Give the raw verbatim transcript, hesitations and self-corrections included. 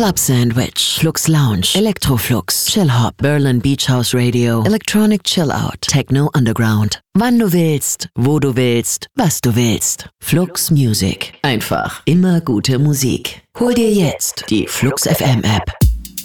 Club Sandwich, Flux Lounge, Electroflux, Chill Hop, Berlin Beach House Radio, Electronic Chill Out, Techno Underground. Wann du willst, wo du willst, was du willst. Flux Music. Einfach immer gute Musik. Hol dir jetzt die Flux F M App.